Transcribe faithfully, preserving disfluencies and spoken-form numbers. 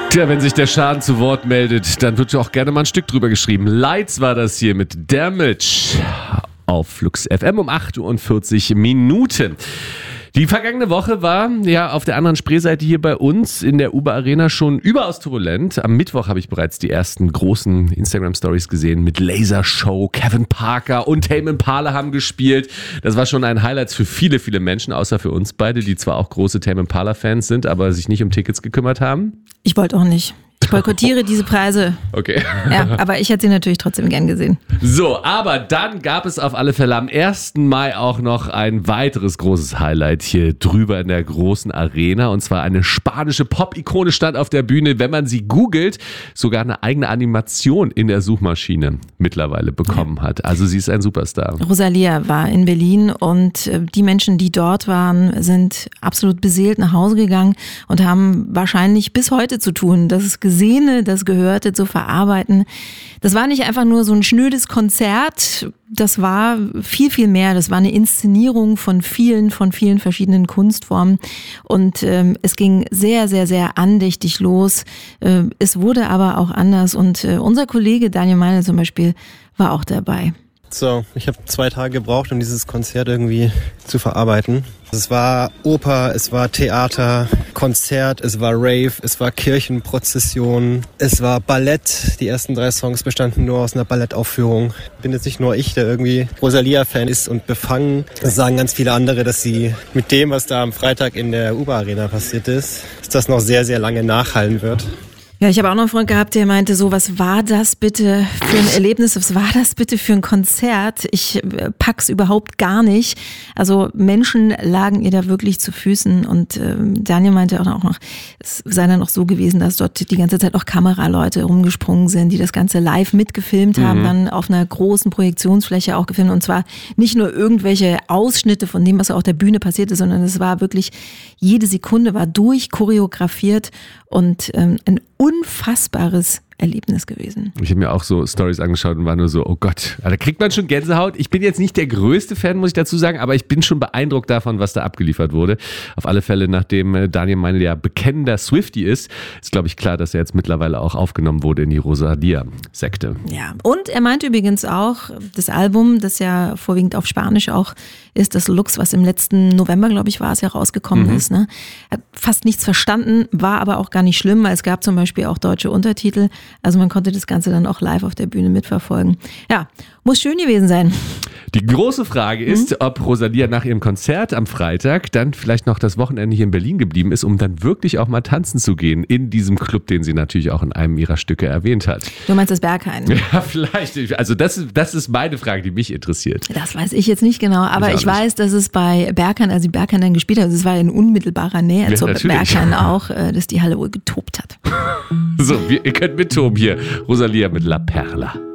Tja, wenn sich der Schaden zu Wort meldet, dann wird ja auch gerne mal ein Stück drüber geschrieben. Lights war das hier mit Damage auf Flux F M um acht Uhr und vierzig Minuten. Die vergangene Woche war ja auf der anderen Spreeseite hier bei uns in der Uber Arena schon überaus turbulent. Am Mittwoch habe ich bereits die ersten großen Instagram-Stories gesehen mit Lasershow. Kevin Parker und Tame Impala haben gespielt. Das war schon ein Highlight für viele, viele Menschen, außer für uns beide, die zwar auch große Tame Impala-Fans sind, aber sich nicht um Tickets gekümmert haben. Ich wollte auch nicht. Ich boykottiere diese Preise. Okay. Ja, aber ich hätte sie natürlich trotzdem gern gesehen. So, aber dann gab es auf alle Fälle am ersten Mai auch noch ein weiteres großes Highlight hier drüber in der großen Arena. Und zwar eine spanische Pop-Ikone stand auf der Bühne. Wenn man sie googelt, sogar eine eigene Animation in der Suchmaschine mittlerweile bekommen hat. Also sie ist ein Superstar. Rosalia war in Berlin und die Menschen, die dort waren, sind absolut beseelt nach Hause gegangen und haben wahrscheinlich bis heute zu tun, dass es Gesehene, das Gehörte zu verarbeiten. Das war nicht einfach nur so ein schnödes Konzert, das war viel, viel mehr. Das war eine Inszenierung von vielen, von vielen verschiedenen Kunstformen und ähm, es ging sehr, sehr, sehr andächtig los. Äh, es wurde aber auch anders und äh, unser Kollege Daniel Meine zum Beispiel war auch dabei. So, ich habe zwei Tage gebraucht, um dieses Konzert irgendwie zu verarbeiten. Es war Oper, es war Theater, Konzert, es war Rave, es war Kirchenprozession, es war Ballett. Die ersten drei Songs bestanden nur aus einer Ballettaufführung. Bin jetzt nicht nur ich, der irgendwie Rosalia-Fan ist und befangen. Das sagen ganz viele andere, dass sie mit dem, was da am Freitag in der Uber Arena passiert ist, dass das noch sehr, sehr lange nachhallen wird. Ja, ich habe auch noch einen Freund gehabt, der meinte so, was war das bitte für ein Erlebnis, was war das bitte für ein Konzert? Ich pack's überhaupt gar nicht. Also Menschen lagen ihr da wirklich zu Füßen und ähm, Daniel meinte auch noch, es sei dann auch so gewesen, dass dort die ganze Zeit auch Kameraleute rumgesprungen sind, die das Ganze live mitgefilmt haben, mhm. dann auf einer großen Projektionsfläche auch gefilmt und zwar nicht nur irgendwelche Ausschnitte von dem, was auf der Bühne passierte, sondern es war wirklich, jede Sekunde war durchchoreografiert und ähm, ein unfassbares Erlebnis gewesen. Ich habe mir auch so Stories angeschaut und war nur so, oh Gott, da kriegt man schon Gänsehaut. Ich bin jetzt nicht der größte Fan, muss ich dazu sagen, aber ich bin schon beeindruckt davon, was da abgeliefert wurde. Auf alle Fälle, nachdem Daniel Meine ja bekennender Swiftie ist, ist glaube ich klar, dass er jetzt mittlerweile auch aufgenommen wurde in die Rosalia-Sekte. Ja, und er meinte übrigens auch, das Album, das ja vorwiegend auf Spanisch auch ist, das Lux, was im letzten November, glaube ich, war es ja rausgekommen mhm. ist, ne? Hat fast nichts verstanden, war aber auch gar nicht schlimm, weil es gab zum Beispiel auch deutsche Untertitel. Also man konnte das Ganze dann auch live auf der Bühne mitverfolgen. Ja, muss schön gewesen sein. Die große Frage ist, mhm. ob Rosalia nach ihrem Konzert am Freitag dann vielleicht noch das Wochenende hier in Berlin geblieben ist, um dann wirklich auch mal tanzen zu gehen in diesem Club, den sie natürlich auch in einem ihrer Stücke erwähnt hat. Du meinst das Berghain? Ja, vielleicht. Also das, das ist meine Frage, die mich interessiert. Das weiß ich jetzt nicht genau, aber ich, ich weiß, dass es bei Berghain, als die Berghain dann gespielt hat, also es war in unmittelbarer Nähe ja, zur Berghain auch, dass die Halle wohl getobt hat. So, wir, ihr könnt mittoben hier. Rosalia mit La Perla.